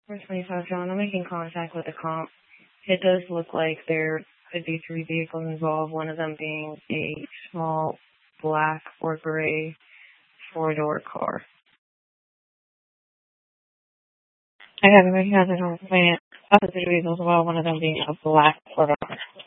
425 John, I'm making contact with the comp. It does look like there could be three vehicles involved, one of them being a small black or gray four-door car. I have a making contact with the opposite vehicles as well, one of them being a black four-door car.